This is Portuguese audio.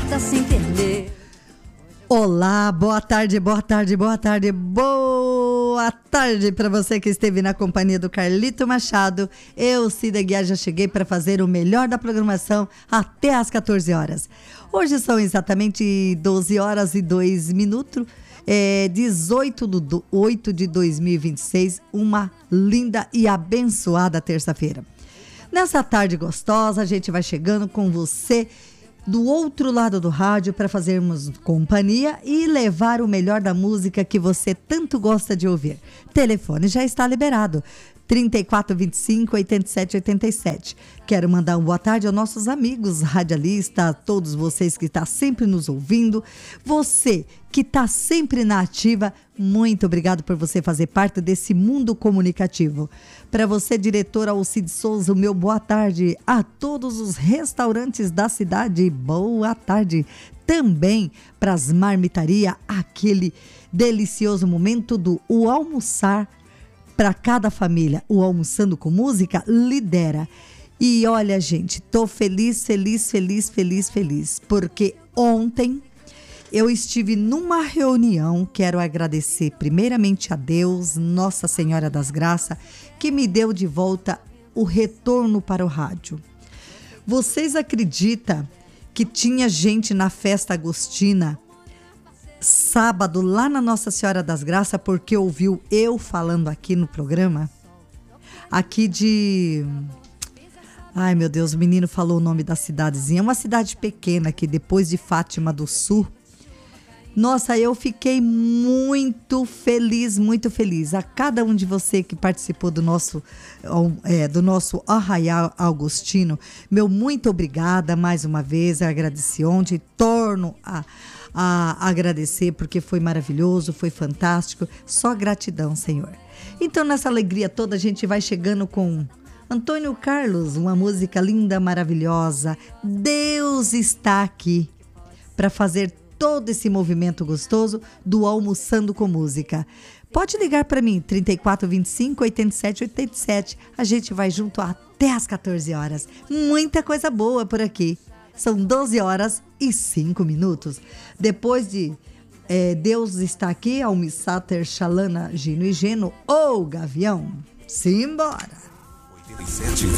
nada se entender. Olá, boa tarde, boa tarde, boa tarde, boa tarde para você que esteve na companhia do Carlito Machado. Eu, Cida Guiar, já cheguei para fazer o melhor da programação até às 14 horas. Hoje são exatamente 12 horas e 2 minutos, 18/8 de 2026, uma linda e abençoada terça-feira. Nessa tarde gostosa, a gente vai chegando com você do outro lado do rádio para fazermos companhia e levar o melhor da música que você tanto gosta de ouvir. Telefone já está liberado, 3425-8787. Quero mandar uma boa tarde aos nossos amigos radialistas, a todos vocês que estão sempre nos ouvindo. Você que está sempre na ativa, muito obrigado por você fazer parte desse mundo comunicativo. Para você, diretora Alcide Souza, o meu boa tarde. A todos os restaurantes da cidade, boa tarde. Também para as marmitarias, aquele delicioso momento do almoçar para cada família. O Almoçando com Música lidera. E olha, gente, tô feliz, porque ontem eu estive numa reunião. Quero agradecer primeiramente a Deus, Nossa Senhora das Graças, que me deu de volta o retorno para o rádio. Vocês acreditam que tinha gente na festa agostina sábado lá na Nossa Senhora das Graças porque ouviu eu falando aqui no programa? Aqui de... Ai, meu Deus, o menino falou o nome da cidadezinha. É uma cidade pequena aqui, depois de Fátima do Sul. Nossa, eu fiquei muito feliz. A cada um de você que participou do nosso Arraial Agostino, meu muito obrigada mais uma vez. Eu agradeci ontem, torno a agradecer porque foi maravilhoso, foi fantástico. Só gratidão, Senhor. Então, nessa alegria toda, a gente vai chegando com Antônio Carlos, uma música linda, maravilhosa. Deus está aqui para fazer todo esse movimento gostoso do Almoçando com Música. Pode ligar para mim, 3425-8787. A gente vai junto até às 14 horas. Muita coisa boa por aqui. São 12 horas e 5 minutos. Depois de Deus está aqui, Almissater, Xalana, Gino e Geno, ou Gavião. Simbora! 87,7